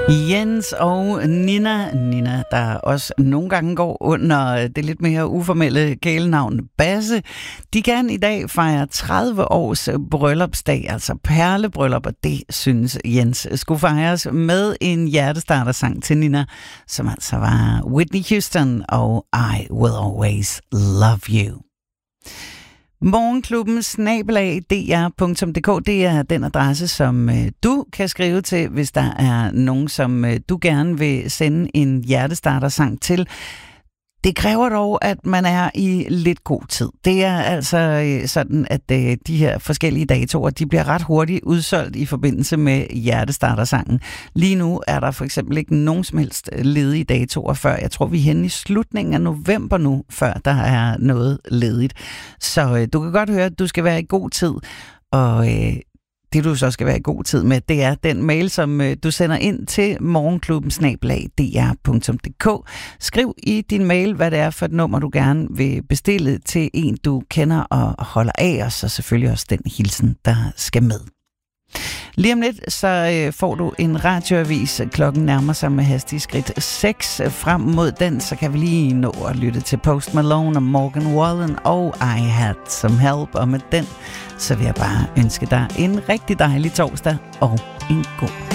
Jens og Nina, der også nogle gange går under det lidt mere uformelle kælenavn Basse, de kan i dag fejre 30 års bryllupsdag, altså perlebryllup, og det synes Jens skulle fejres med en hjertestartersang til Nina, som altså var Whitney Houston og I Will Always Love You. Morgenklubben @dr.dk, det er den adresse, som du kan skrive til, hvis der er nogen, som du gerne vil sende en hjertestartersang til. Det kræver dog, at man er i lidt god tid. Det er altså sådan, at de her forskellige datoer, de bliver ret hurtigt udsolgt i forbindelse med hjertestartersangen. Lige nu er der for eksempel ikke nogen som helst ledige datoer før. Jeg tror, vi er henne i slutningen af november nu, før der er noget ledigt. Så du kan godt høre, at du skal være i god tid, og det du så skal være i god tid med, det er den mail, som du sender ind til morgenklubben@dr.dk. Skriv i din mail, hvad det er for et nummer, du gerne vil bestille til en, du kender og holder af, og så selvfølgelig også den hilsen, der skal med. Lige om lidt, så får du en radioavis. Klokken nærmer sig med hastige skridt 6. Frem mod den, så kan vi lige nå at lytte til Post Malone og Morgan Wallen og I Had Some Help. Og med den, så vil jeg bare ønske dig en rigtig dejlig torsdag og en god